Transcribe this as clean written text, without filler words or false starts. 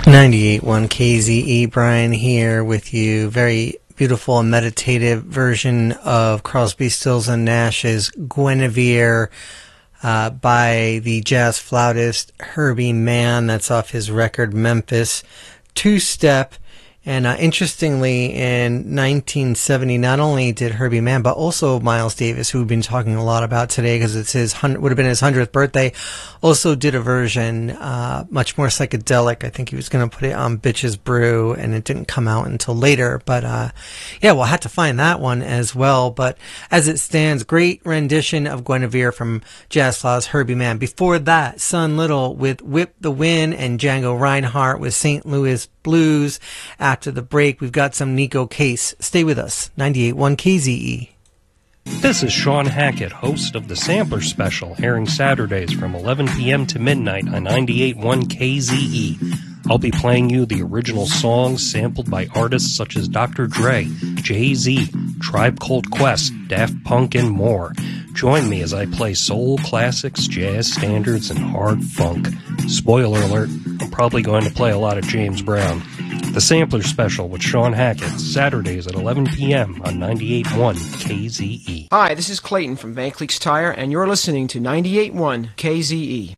98.1 KZE, Brian here with you. Very beautiful and meditative version of Crosby, Stills and Nash's Guinevere by the jazz flautist Herbie Mann. That's off his record Memphis Two-Step. And interestingly, in 1970, not only did Herbie Mann, but also Miles Davis, who we've been talking a lot about today because it's would have been his 100th birthday, also did a version much more psychedelic. I think he was going to put it on Bitches Brew, and it didn't come out until later. But yeah, we'll have to find that one as well. But as it stands, great rendition of Guinevere from jazz flautist Herbie Mann. Before that, Son Little with Whip the Wind and Django Reinhardt with St. Louis Blues. After the break, we've got some Nico Case. Stay with us. 98.1 KZE. This is Sean Hackett, host of the Sampler Special, airing Saturdays from 11 p.m. to midnight on 98.1 KZE. I'll be playing you the original songs sampled by artists such as Dr. Dre, Jay-Z, Tribe Called Quest, Daft Punk, and more. Join me as I play soul classics, jazz standards, and hard funk. Spoiler alert, I'm probably going to play a lot of James Brown. The Sampler Special with Sean Hackett, Saturdays at 11 p.m. on 98.1 KZE. Hi, this is Clayton from Van Cleek's Tire, and you're listening to 98.1 KZE.